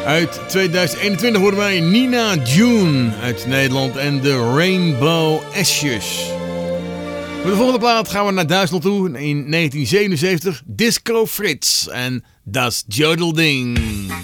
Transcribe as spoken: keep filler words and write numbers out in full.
Uit tweeduizend eenentwintig hoorden wij Nina June uit Nederland en de Rainbow Ashes. Voor de volgende plaat gaan we naar Duitsland toe. In negentien zevenenzeventig Disco Fritz en Das Jodelding.